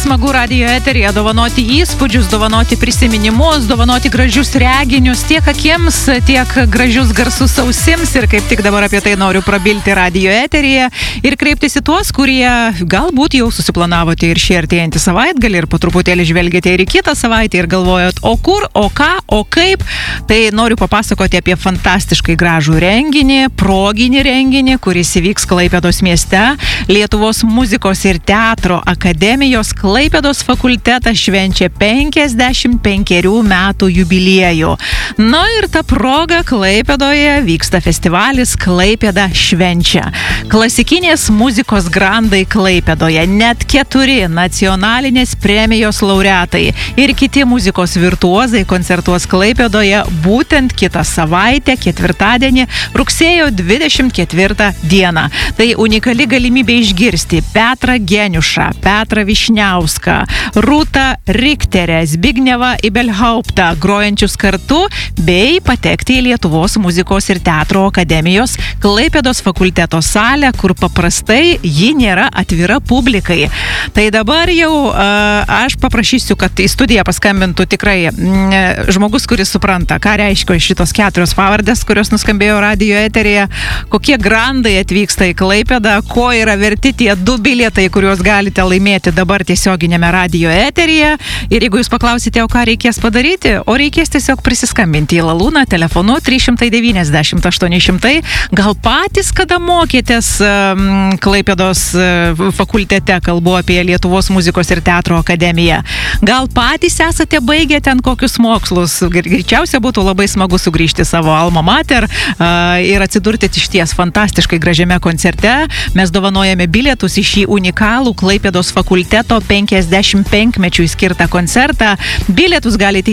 smagu radijo eteryje dovanoti įspūdžius, dovanoti prisiminimus, dovanoti gražius reginius tiek akims, tiek gražius garsus ausims. Ir kaip tik dabar apie tai noriu prabilti radijo eteryje ir kreiptis į tuos, kurie galbūt jau susiplanavote ir šį artėjantį savaitgalį ir po truputėlį žvelgėte ir į kitą savaitę ir galvojot, o kur, o ką, o kaip. Tai noriu papasakoti apie fantastiškai gražų renginį, proginį renginį, kuris įvyks Klaipėdos mieste. Lietuvos muzikos ir teatro akademijos Klaipėdos fakultetas švenčia 55 metų jubiliejų. Na ir ta proga Klaipėdoje vyksta festivalis Klaipėda švenčia. Klasikinės muzikos grandai Klaipėdoje, net 4 nacionalinės premijos laureatai ir kiti muzikos virtuozai koncertuos Klaipėdoje būtent kitą savaitę, ketvirtadienį, rugsėjo 24 dieną. Tai unikali galimybė išgirsti Petrą Geniušą, Petrą Višniauską, Rūtą Richterę, Zbignevą Ibelhauptą grojančius kartu bei patekti į Lietuvos muzikos ir teatro akademijos Klaipėdos fakulteto salę, kur paprastai ji nėra atvira publikai. Tai dabar jau aš paprašysiu, kad į studiją paskambintų tikrai žmogus, kuris supranta, ką reiškia šitos 4 pavardės, kurios nuskambėjo radijo eteryje, kokie grandai atvyksta į Klaipėdą, ko yra verti tie 2 bilietai, kuriuos galite laimėti dabar tiesioginėme radijo eteryje. Ir jeigu jūs paklausite, o ką reikės padaryti, o reikės tiesiog prisiskambinti į Lalūną telefonu 390 800. Gal patys, kada mokėtės Klaipėdos fakultete, kalbu apie Lietuvos muzikos ir teatro akademiją. Gal patys esate baigę ten kokius mokslus. Greičiausia būtų labai smagu sugrįžti savo alma mater ir atsidurti išties fantastiškai gražiame koncerte. Mes dovanojame bilietus į šį unikalų Klaipėdos fakulteto 55-mečiui skirtą koncertą. Bilietus galite